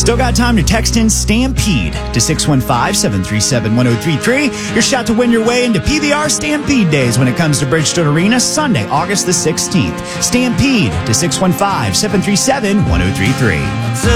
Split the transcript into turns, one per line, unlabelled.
Still got time to text in Stampede to 615-737-1033. Your shot to win your way into PBR Stampede Days when it comes to Bridgestone Arena, Sunday, August the 16th. Stampede to 615-737-1033.